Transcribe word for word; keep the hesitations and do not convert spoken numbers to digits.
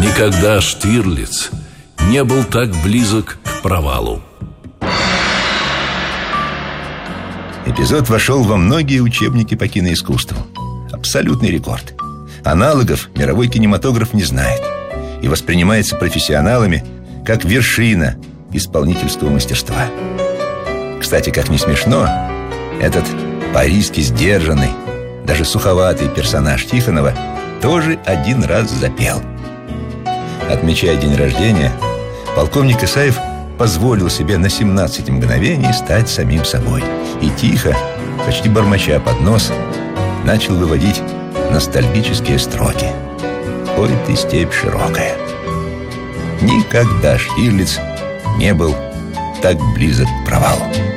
Никогда Штирлиц не был так близок к провалу. Эпизод вошел во многие учебники по киноискусству. Абсолютный рекорд. Аналогов мировой кинематограф не знает и воспринимается профессионалами как вершина исполнительского мастерства. Кстати, как ни смешно, этот по-арийски сдержанный, даже суховатый персонаж Тихонова тоже один раз запел. Отмечая день рождения, полковник Исаев позволил себе на семнадцать мгновений стать самим собой и тихо, почти бормоча под нос, начал выводить ностальгические строки. «Ой ты, степь широкая». Никогда Штирлиц не был так близок к провалу.